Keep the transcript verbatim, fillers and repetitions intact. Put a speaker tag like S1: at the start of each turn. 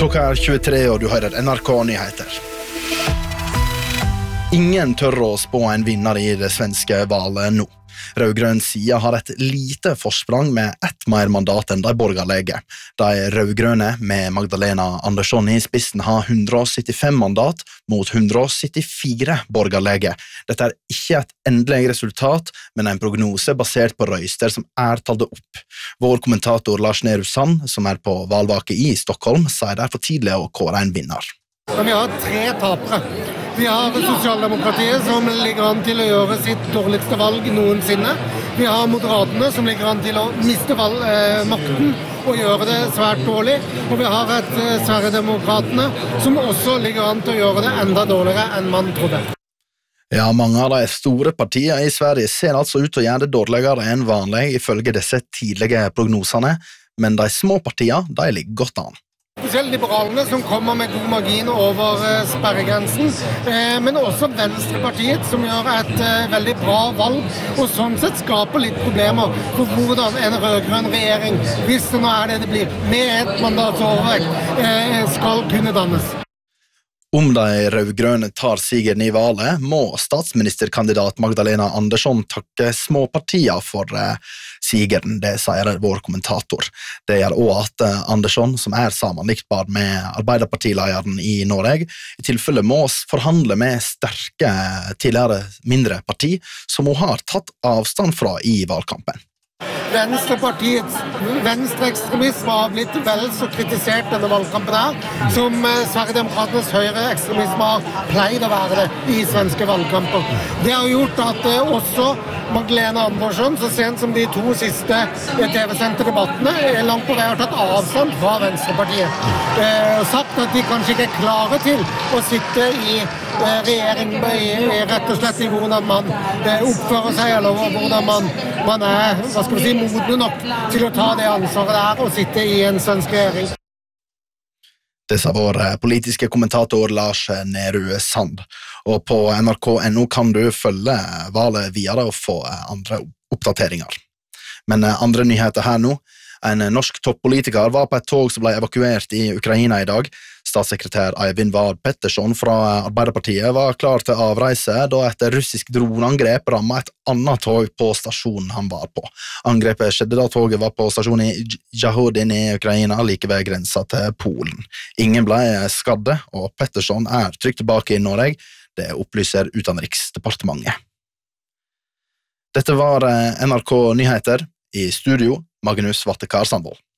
S1: Klokka er tjuetre, og du hører N R K-nyheter. Ingen tør å spå en vinner i det svenske valet nå. Rødgrønn side har et lite forsprang med ett mer mandat enn de borgerlige. De rødgrønne med Magdalena Andersson i spissen har hundre og syttifem mandat mot hundre og syttifire borgerlige. Dette er ikke et endelig resultat, men en prognose basert på røyster som er talt opp. Vår kommentator Lars Nehru Sand, som er på valvake i Stockholm, sier det er for tidlig å kåre en vinner.
S2: Vi har tre tapere. Vi har Sosialdemokratiet som ligger an til å gjøre sitt dårligste valg noensinne. Vi har Moderaterne som ligger an til å miste valg, eh, makten og gjøre det svært dårlig. Og vi har et eh, Sverigedemokraterne som også ligger an til å gjøre det enda dårligere enn man trodde.
S1: Ja, mange av de store partiene i Sverige ser altså ut til å gjøre det dårligere enn vanlig ifølge disse tidlige prognosene, men de små partiene, de ligger godt an.
S2: Spesielt liberalene som kommer med god margin over eh, sperregrensen, eh, men også Venstrepartiet som gjør et eh, veldig bra valg, og sånn sett skaper litt problemer for hvordan en rødgrønn regjering, hvis det nå er det det blir, med et mandatsovervekt, eh, skal kunne dannes.
S1: Om de rødgrønne tar sigeren i valget, må statsministerkandidat Magdalena Andersson takke småpartier for eh, sigeren, det sier vår kommentator. Det gjør også at eh, Andersson, som er sammenliktbar med Arbeiderpartilederen i Norge, i tilfelle må forhandle med sterke, tidligere mindre parti, som hun har tatt avstand fra i valgkampen.
S2: Venstrepartiets venstreekstremisme har blitt vel så kritisert denne valgkampen her, som Sverigedemokraternes høyreekstremisme har pleid å være det i svenske valgkamper. Det har gjort at også Magdalena Andersson, så sent som de to siste T V-sendte debattene, langt på vei har tatt avstand fra Venstrepartiet. Eh, og sagt at de kanskje ikke er klare til å sitte i eh, regjering, i, rett og slett i hvordan man eh, oppfører seg, eller hvordan man, man er, hva skal vi si, modne nok til å ta det ansvaret der og sitte i en svensk regjering.
S1: Det sa vår politiske kommentator Lars Nehru Sand. Og på N R K punktum N O kan du følge valget videre og få andre oppdateringer. Men andre nyheter her nå. En norsk toppolitiker var på et tog som ble evakuert i Ukraina i dag. Statssekretær Eivind Vad Pettersson fra Arbeiderpartiet var klar til avreise da et russisk droneangrep rammet et annet tog på stasjonen han var på. Angrepet skjedde da toget var på stasjonen i Jahodin i Ukraina, like ved grensa til Polen. Ingen ble skadde, og Pettersson er trygt tilbake i Norge. Det opplyser Utenriksdepartementet. Dette var N R K Nyheter. I studio, Magnus Vatte Karsandvold.